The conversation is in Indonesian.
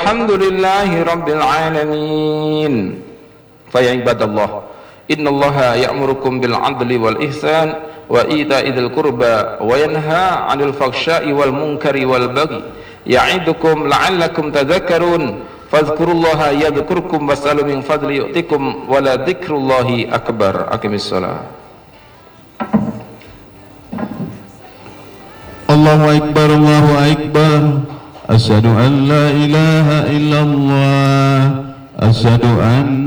walhamdulillahi rabbil alamin. Fa ya ibadallah, innallaha ya'murukum bil 'adli wal ihsan wa ita'i dzil qurba wa yanha 'anil fahsya'i wal munkari wal baghi ya'idukum la'allakum tadhakkarun. Fadhkurullaha yadhkurkum was'alu min fadli yu'tikum wa la dzikrullahi akbar. Aqimis shalah. Allahu akbar, Allahu akbar. Asyhadu an la ilaha illallah, asyhadu an